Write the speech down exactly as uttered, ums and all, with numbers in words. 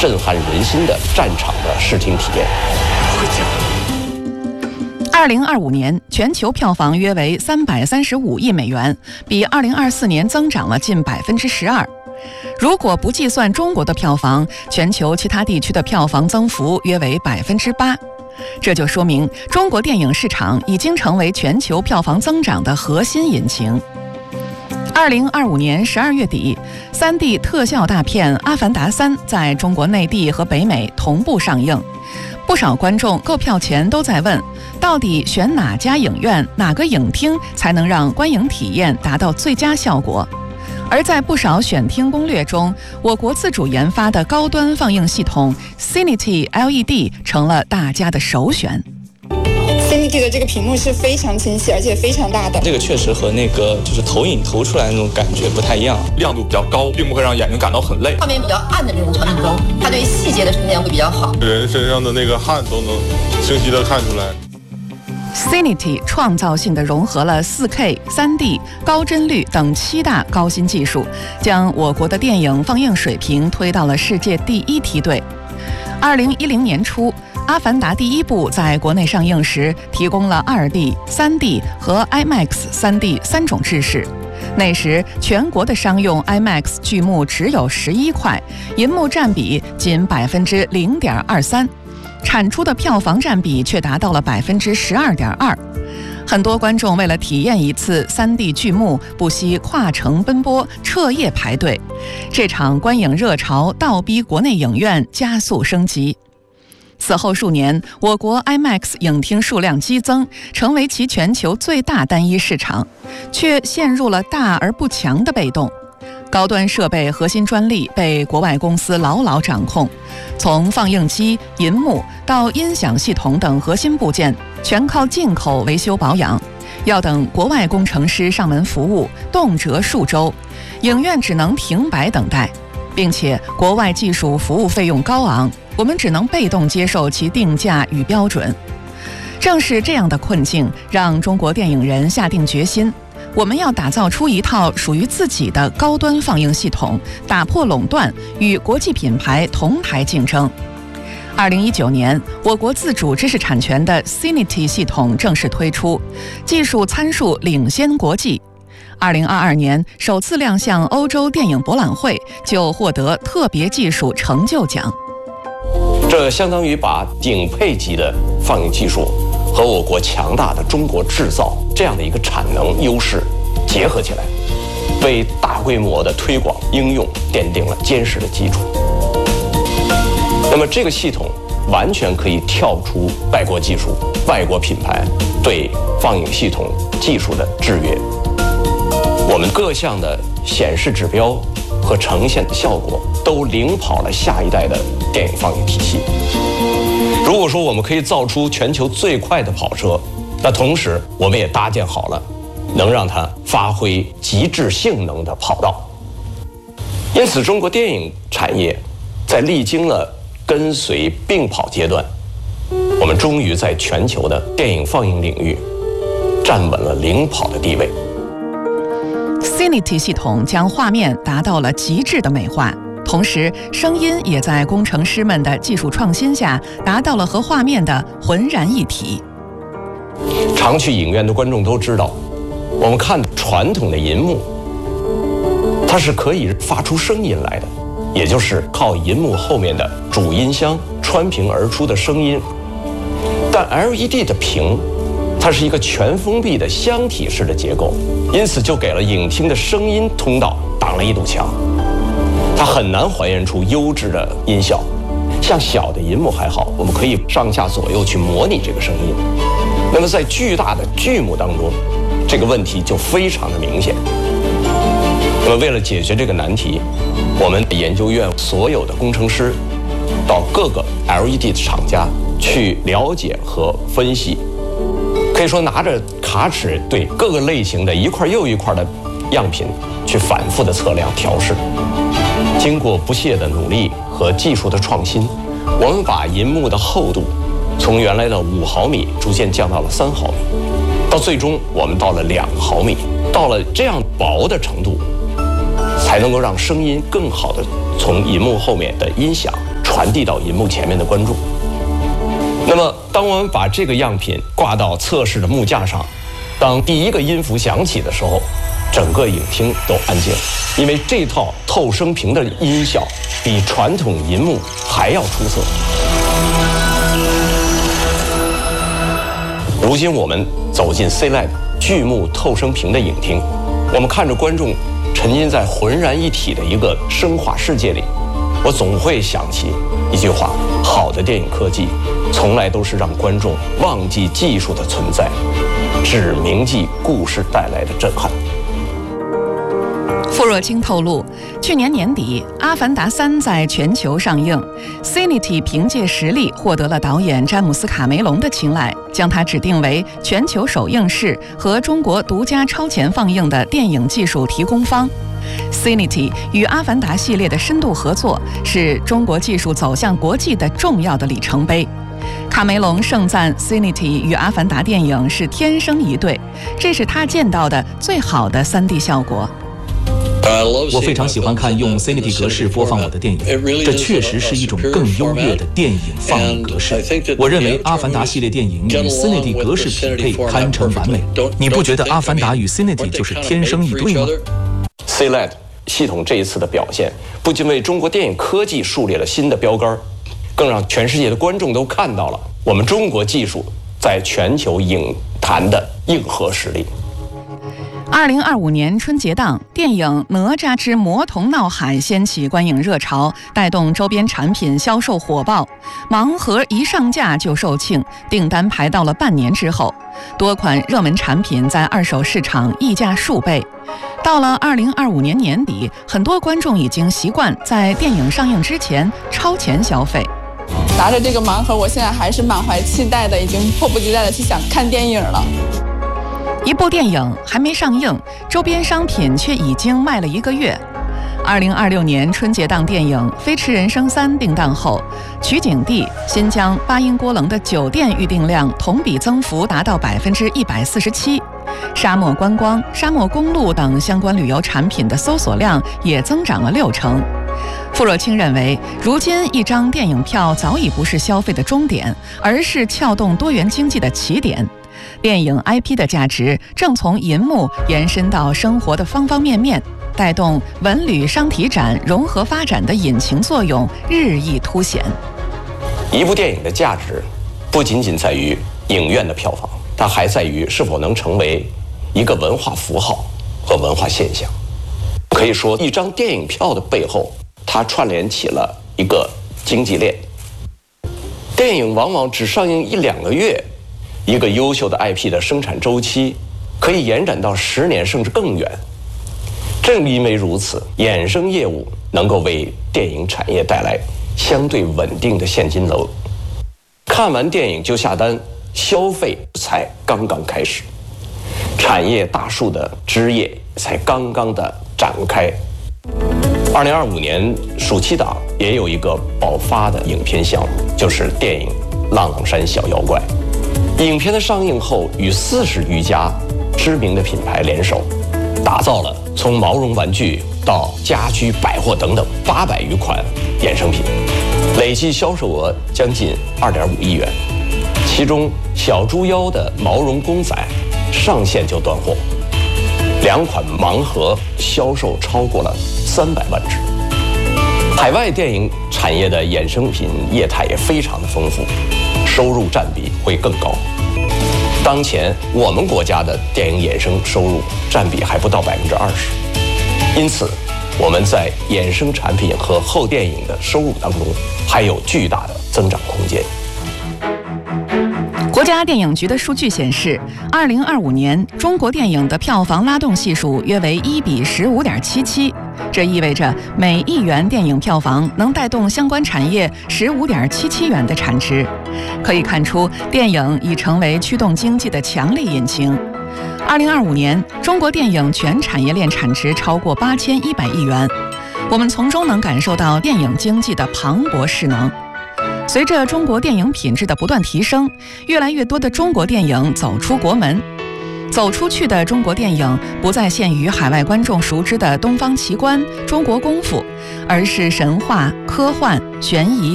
震撼人心的战场的视听体验。 二零二五年全球票房约为三百三十五亿美元，比二零二四年增长了近百分之十二。如果不计算中国的票房，全球其他地区的票房增幅约为百分之八。这就说明中国电影市场已经成为全球票房增长的核心引擎。二零二五年十二月底，三 D 特效大片《阿凡达三》在中国内地和北美同步上映。不少观众购票前都在问，到底选哪家影院、哪个影厅才能让观影体验达到最佳效果？而在不少选厅攻略中，我国自主研发的高端放映系统 Cinity L E D 成了大家的首选。 Cinity 的这个屏幕是非常清晰而且非常大的， 这个确实和那个就是投影投出来的那种感觉不太一样， 亮度比较高，并不会让眼睛感到很累。 画面比较暗的这种场景中，它对细节的呈现会比较好， 人身上的那个汗都能清晰地看出来。 Cinity 创造性地融合了 四K、三 D、高帧率等七大高新技术，将我国的电影放映水平推到了世界第一梯队。二零一零年初，《阿凡达》第一部在国内上映时，提供了 二 D、三 D 和 IMAX 三 D 三种制式。那时，全国的商用 IMAX 剧目只有十一块，银幕占比仅百分之零点二三。产出的票房占比却达到了百分之十二点二。很多观众为了体验一次 三 D 剧目，不惜跨城奔波，彻夜排队。这场观影热潮倒逼国内影院加速升级。此后数年，我国 IMAX 影厅数量激增，成为其全球最大单一市场，却陷入了大而不强的被动。高端设备核心专利被国外公司牢牢掌控，从放映机、银幕到音响系统等核心部件，全靠进口维修保养，要等国外工程师上门服务，动辄数周，影院只能停摆等待，并且国外技术服务费用高昂，我们只能被动接受其定价与标准。正是这样的困境，让中国电影人下定决心，我们要打造出一套属于自己的高端放映系统，打破垄断，与国际品牌同台竞争。二零一九年，我国自主知识产权的 Cinity 系统正式推出，技术参数领先国际。二零二二年首次亮相欧洲电影博览会，就获得特别技术成就奖。 这相当于把顶配级的放映技术和我国强大的中国制造这样的一个产能优势结合起来，为大规模的推广应用奠定了坚实的基础。那么这个系统完全可以跳出外国技术、外国品牌对放映系统技术的制约。我们各项的显示指标和呈现的效果都领跑了下一代的电影放映体系。如果说我们可以造出全球最快的跑车，那同时我们也搭建好了能让它发挥极致性能的跑道。因此，中国电影产业在历经了跟随并跑阶段，我们终于在全球的电影放映领域站稳了领跑的地位。 Cinity 系统将画面达到了极致的美化，同时声音也在工程师们的技术创新下达到了和画面的浑然一体。 常去影院的观众都知道，我们看传统的银幕，它是可以发出声音来的，也就是靠银幕后面的主音箱穿屏而出的声音。但 L E D 的屏，它是一个全封闭的箱体式的结构，因此就给了影厅的声音通道挡了一堵墙，它很难还原出优质的音效。像小的银幕还好，我们可以上下左右去模拟这个声音。那么在巨大的剧目当中，这个问题就非常的明显。那么为了解决这个难题，我们研究院所有的工程师到各个 L E D 的厂家去了解和分析，可以说拿着卡尺对各个类型的一块又一块的样品去反复的测量调试。经过不懈的努力和技术的创新，我们把银幕的厚度从原来的五毫米逐渐降到了三毫米，到最终我们到了两毫米，到了这样薄的程度，才能够让声音更好的从银幕后面的音响传递到银幕前面的观众。那么，当我们把这个样品挂到测试的木架上，当第一个音符响起的时候，整个影厅都安静了，因为这套透声屏的音效比传统银幕还要出色。如今我们走进 C L E D 巨幕透声屏的影厅，我们看着观众沉浸在浑然一体的一个声画世界里，我总会想起一句话：好的电影科技从来都是让观众忘记技术的存在，只铭记故事带来的震撼。 傅若清透露，去年年底《阿凡达三》在全球上映 ，Cinity 凭借实力获得了导演詹姆斯·卡梅隆的青睐，将它指定为全球首映式和中国独家超前放映的电影技术提供方。Cinity 与阿凡达系列的深度合作，是中国技术走向国际的重要的里程碑。卡梅隆盛赞 Cinity 与阿凡达电影是天生一对，这是他见到的最好的 三 D 效果。 我非常喜欢看用 Cinity 格式播放我的电影，这确实是一种更优越的电影放映格式。我认为《阿凡达》系列电影与 Cinity 格式匹配堪称完美。你不觉得《阿凡达》与 Cinity 就是天生一对吗 ？C L E D 系统这一次的表现，不仅为中国电影科技树立了新的标杆，更让全世界的观众都看到了我们中国技术在全球影坛的硬核实力。 二零二五年春节档，电影《哪吒之魔童闹海》掀起观影热潮，带动周边产品销售火爆。盲盒一上架就售罄，订单排到了半年之后。多款热门产品在二手市场溢价数倍。到了二零二五年年底，很多观众已经习惯在电影上映之前超前消费。 拿着这个盲盒，我现在还是满怀期待的，已经迫不及待的去想看电影了。 一部电影还没上映，周边商品却已经卖了一个月。二零二六年春节档电影《飞驰人生三》定档后，取景地新疆巴音郭楞的酒店预订量同比增幅达到百分之一百四十七，沙漠观光、沙漠公路等相关旅游产品的搜索量也增长了六成。傅若清认为，如今一张电影票早已不是消费的终点，而是撬动多元经济的起点。电影 I P 的价值正从银幕延伸到生活的方方面面，带动文旅商体展融合发展的引擎作用日益凸显。 一部电影的价值不仅仅在于影院的票房，它还在于是否能成为一个文化符号和文化现象。可以说，一张电影票的背后，它串联起了一个经济链。电影往往只上映一两个月，一个优秀的 I P 的生产周期可以延展到十年甚至更远。正因为如此，衍生业务能够为电影产业带来相对稳定的现金流。看完电影就下单，消费才刚刚开始，产业大树的枝叶才刚刚的展开。二零二五年暑期档也有一个爆发的影片项目，就是电影《浪浪山小妖怪》。影片的上映后，与四十余家知名的品牌联手，打造了从毛绒玩具到家居百货等等八百余款衍生品，累计销售额将近二点五亿元。其中，小猪妖的毛绒公仔上线就断货，两款盲盒销售超过了三百万只。海外电影产业的衍生品业态也非常的丰富，收入占比会更高。当前我们国家的电影衍生收入占比还不到百分之二十，因此我们在衍生产品和后电影的收入当中还有巨大的增长空间。 国家电影局的数据显示，二零二五年中国电影的票房拉动系数约为一比十五点七七，这意味着每亿元电影票房能带动相关产业十五点七七元的产值。可以看出，电影已成为驱动经济的强力引擎。二零二五年，中国电影全产业链产值超过八千一百亿元，我们从中能感受到电影经济的磅礴势能。随着中国电影品质的不断提升，越来越多的中国电影走出国门。走出去的中国电影不再限于海外观众熟知的东方奇观、中国功夫，而是神话、科幻、悬疑、